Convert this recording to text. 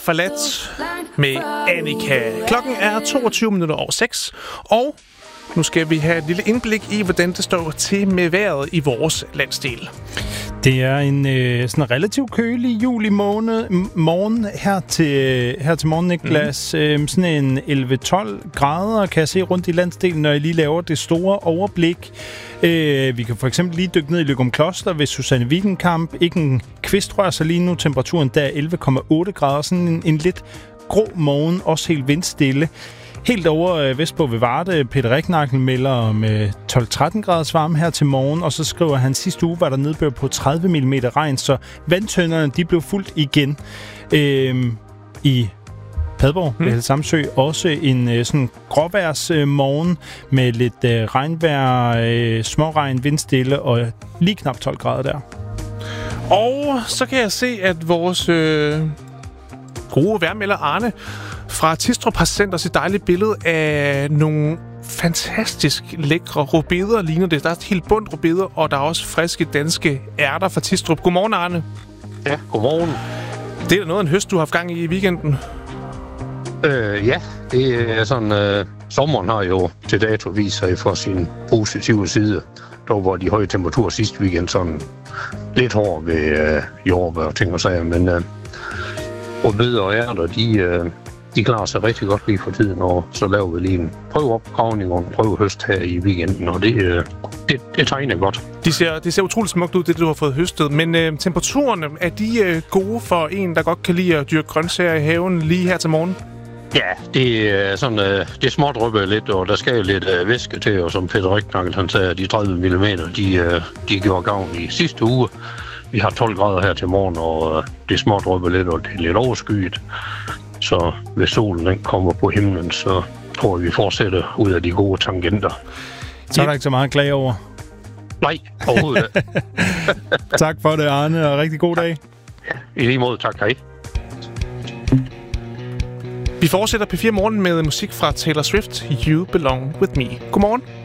Forladt med Annika. Klokken er 22:06, og nu skal vi have et lille indblik i, hvordan det står til med vejret i vores landsdel. Det er en sådan relativt kølig morgen her til morgen, Niklas. Sådan en 11-12 grader kan jeg se rundt i landsdelen, når jeg lige laver det store overblik. Vi kan for eksempel lige dykke ned i Løgumkloster ved Susanne Wiegenkamp. Ikke en kvist rører sig lige nu. Temperaturen der er 11,8 grader. Sådan en lidt grå morgen, også helt vindstille. Helt over vestpå ved Varde, Peter Riknagel melder om 12-13 graders varme her til morgen, og så skriver han, sidste uge var der nedbør på 30 mm regn, så vandtønderne de blev fuldt igen. I Padborg ved Helsamsø også en sådan gråværs morgen med lidt regnvejr, småregn, vindstille og lige knap 12 grader der. Og så kan jeg se, at vores gode vejrmelder Arne fra Tistrup har sendt os et dejligt billede af nogle fantastisk lækre rødbeder, ligner det. Der er et helt bundt rødbeder, og der er også friske danske ærter fra Tistrup. Godmorgen, Arne. Ja, godmorgen. Det er da noget af en høst, du har haft gang i weekenden. Ja, det er sådan... sommeren har jo til dato vist sig for sin positive side. Dog var de høje temperaturer sidste weekend sådan lidt hård ved jordbær og ting og sager, men rødbeder og ærter, de klarer sig rigtig godt lige for tiden, og så laver vi lige en prøveopgravning og en prøvehøst her i weekenden, og det tegner godt. Det ser utroligt smukt ud, det du har fået høstet, men temperaturerne, er de gode for en, der godt kan lide at dyrke grøntsager i haven lige her til morgen? Ja, det er sådan, det smådrypper lidt, og der skal jo lidt væske til, og som Peter Riknagel, han sagde, de 30 mm, de gjorde gavn i sidste uge. Vi har 12 grader her til morgen, og det smådrypper lidt, og det er lidt overskyet. Så hvis solen den kommer på himlen, så tror jeg, vi fortsætter ud af de gode tangenter. Så er der ikke så meget at klage over. Nej, overhovedet ikke. Tak for det, Arne, og rigtig god dag. Ja, i lige måde. Tak, hej. Vi fortsætter P4 Morgen med musik fra Taylor Swift, You Belong With Me. Godmorgen.